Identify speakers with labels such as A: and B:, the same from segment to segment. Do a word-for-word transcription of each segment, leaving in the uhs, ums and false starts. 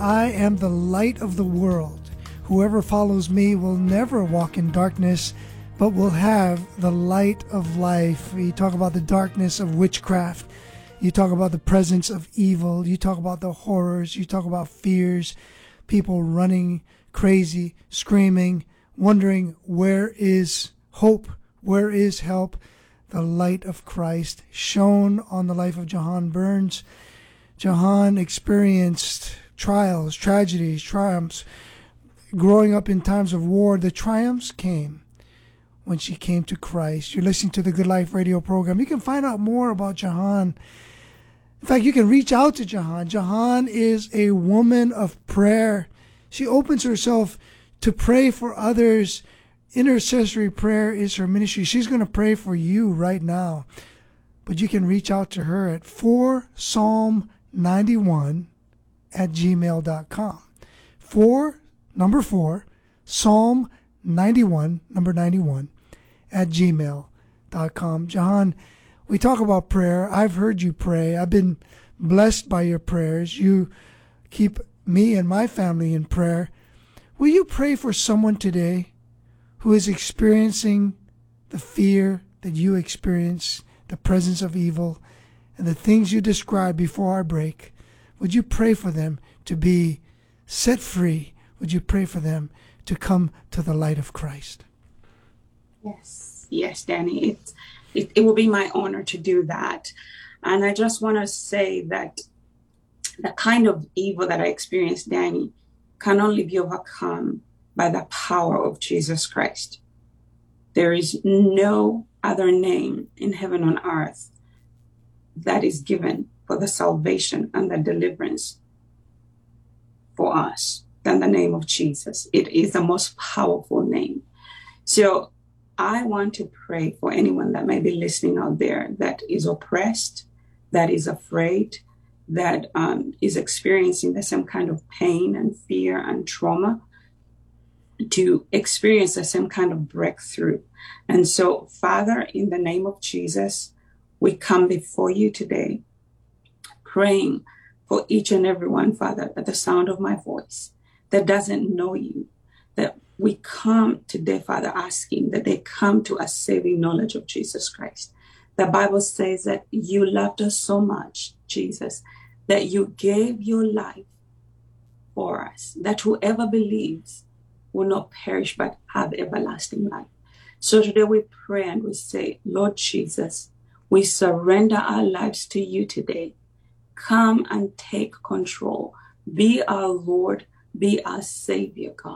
A: I am the light of the world. Whoever follows me will never walk in darkness, but will have the light of life. You talk about the darkness of witchcraft. You talk about the presence of evil. You talk about the horrors. You talk about fears, people running crazy, screaming, wondering where is hope, where is help. The light of Christ shone on the life of Jahan Burns. Jahan experienced trials, tragedies, triumphs. Growing up in times of war, the triumphs came when she came to Christ. You're listening to the Good Life radio program. You can find out more about Jahan. In fact, you can reach out to Jahan. Jahan is a woman of prayer. She opens herself to pray for others. Intercessory prayer is her ministry. She's going to pray for you right now. But you can reach out to her at four psalm ninety-one at gmail dot com. Four, number four, Psalm ninety-one, number ninety-one, at gmail dot com. Jahan, we talk about prayer. I've heard you pray. I've been blessed by your prayers. You keep me and my family in prayer. Will you pray for someone today who is experiencing the fear that you experience, the presence of evil, and the things you described before our break? Would you pray for them to be set free? Would you pray for them to come to the light of Christ?
B: Yes, yes, Danny. It, it, it will be my honor to do that. And I just want to say that the kind of evil that I experienced, Danny, can only be overcome by the power of Jesus Christ. There is no other name in heaven and earth that is given for the salvation and the deliverance for us than the name of Jesus. It is the most powerful name. So I want to pray for anyone that may be listening out there that is oppressed, that is afraid, that um, is experiencing the same kind of pain and fear and trauma, to experience the same kind of breakthrough. And so, Father, in the name of Jesus, we come before you today, praying for each and every one, Father, at the sound of my voice, that doesn't know you, that we come today, Father, asking that they come to a saving knowledge of Jesus Christ. The Bible says that you loved us so much, Jesus, that you gave your life for us, that whoever believes will not perish but have everlasting life. So today we pray and we say, Lord Jesus, we surrender our lives to you today. Come and take control. Be our Lord, be our Savior, God.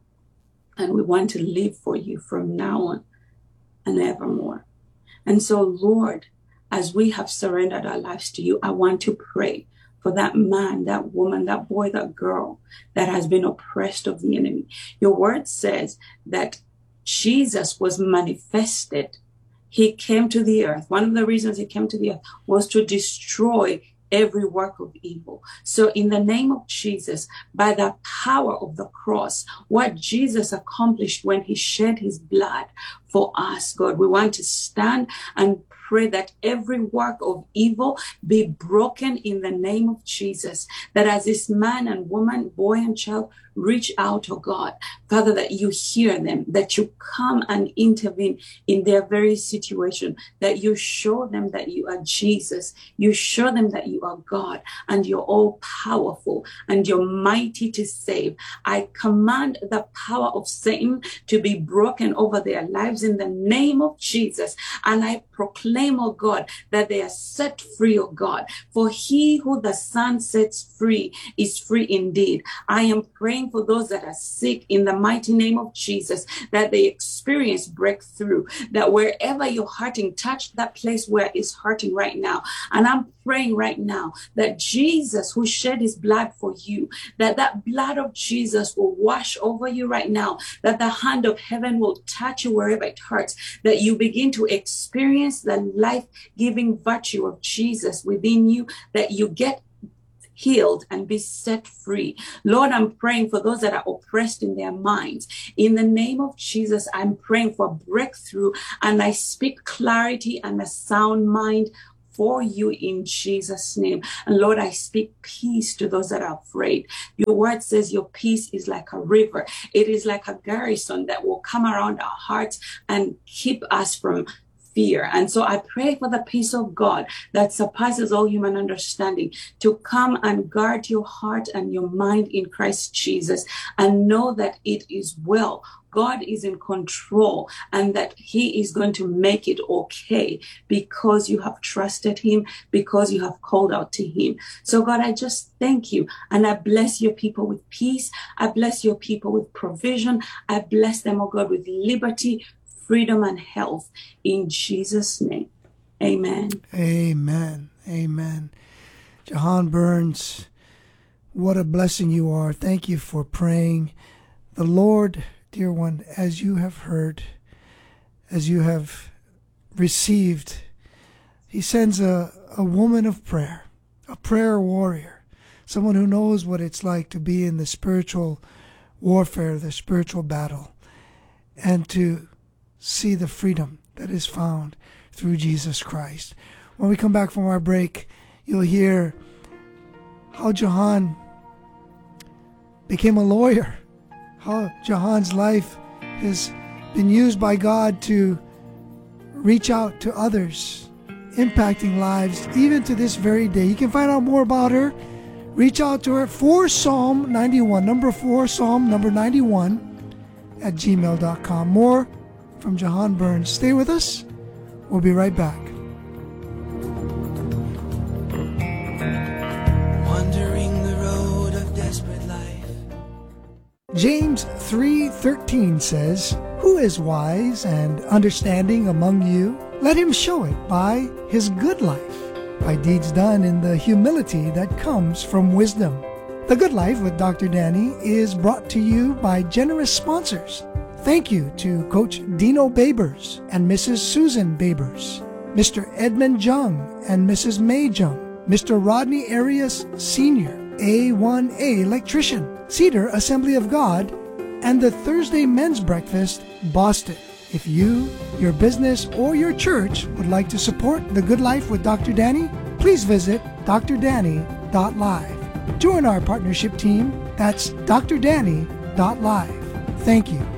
B: And we want to live for you from now on and evermore. And so, Lord, as we have surrendered our lives to you, I want to pray for that man, that woman, that boy, that girl that has been oppressed of the enemy. Your word says that Jesus was manifested. He came to the earth. One of the reasons he came to the earth was to destroy every work of evil. So in the name of Jesus, by the power of the cross, what Jesus accomplished when he shed his blood for us, God, we want to stand and pray that every work of evil be broken in the name of Jesus. That as this man and woman, boy and child reach out, oh God, Father, that you hear them, that you come and intervene in their very situation, that you show them that you are Jesus, you show them that you are God, and you're all powerful, and you're mighty to save. I command the power of Satan to be broken over their lives in the name of Jesus, and I proclaim, oh God, that they are set free, oh God, for he who the Son sets free is free indeed. I am praying for those that are sick in the mighty name of Jesus, that they experience breakthrough, that wherever you're hurting, touch that place where it's hurting right now. And I'm praying right now that Jesus, who shed his blood for you, that that blood of Jesus will wash over you right now, that the hand of heaven will touch you wherever it hurts, that you begin to experience the life-giving virtue of Jesus within you, that you get healed and be set free. Lord, I'm praying for those that are oppressed in their minds. In the name of Jesus, I'm praying for breakthrough, and I speak clarity and a sound mind before you in Jesus' name. And Lord, I speak peace to those that are afraid. Your word says your peace is like a river. It is like a garrison that will come around our hearts and keep us from fear. And so I pray for the peace of God that surpasses all human understanding to come and guard your heart and your mind in Christ Jesus, and know that it is well. God is in control, and that he is going to make it okay because you have trusted him, because you have called out to him. So God, I just thank you, and I bless your people with peace. I bless your people with provision. I bless them, oh God, with liberty, freedom, and health in Jesus' name. Amen.
A: Amen. Amen. Jahan Burns, what a blessing you are. Thank you for praying. The Lord, dear one, as you have heard, as you have received, he sends a, a woman of prayer, a prayer warrior, someone who knows what it's like to be in the spiritual warfare, the spiritual battle, and to see the freedom that is found through Jesus Christ. When we come back from our break, you'll hear how Jahan became a lawyer, how Jahan's life has been used by God to reach out to others, impacting lives even to this very day. You can find out more about her. Reach out to her for Psalm ninety-one, number four, Psalm number ninety-one at gmail dot com. More from Jahan Burns. Stay with us. We'll be right back.
C: Wandering the road of desperate life.
A: James three thirteen says, "Who is wise and understanding among you? Let him show it by his good life, by deeds done in the humility that comes from wisdom." The Good Life with Doctor Danny is brought to you by generous sponsors. Thank you to Coach Dino Babers and Missus Susan Babers, Mister Edmund Jung and Missus May Jung, Mister Rodney Arias Senior, A one A Electrician, Cedar Assembly of God, and the Thursday Men's Breakfast, Boston. If you, your business, or your church would like to support The Good Life with Doctor Danny, please visit d r danny dot live. Join our partnership team. That's d r danny dot live. Thank you.